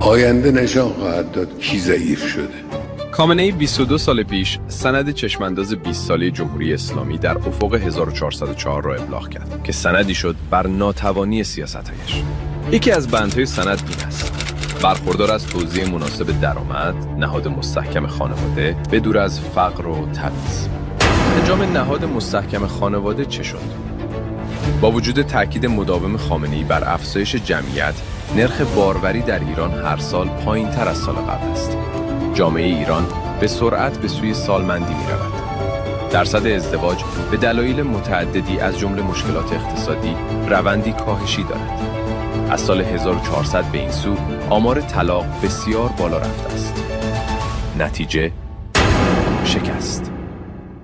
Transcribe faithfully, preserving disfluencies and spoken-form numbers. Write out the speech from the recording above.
آینده نشان خواهد داد کی ضعیف شده. خامنه‌ای بیست و دو سال پیش سند چشمانداز بیست ساله جمهوری اسلامی در افق هزار و چهارصد و چهار را ابلاغ کرد که سندی شد بر ناتوانی سیاست‌هایش. یکی از بندهای سند این است: برخوردار از توزیع مناسب درآمد، نهاد مستحکم خانواده به دور از فقر و تبعیض. انجام نهاد مستحکم خانواده چه شد؟ با وجود تاکید مداوم خامنه‌ای بر افزایش جمعیت، نرخ باروری در ایران هر سال پایین‌تر از سال قبل است. جامعه ایران به سرعت به سوی سالمندی می‌رود. درصد ازدواج به دلایل متعددی از جمله مشکلات اقتصادی روندی کاهشی دارد. از سال هزار و چهارصد به این سو آمار طلاق بسیار بالا رفته است. نتیجه شکست.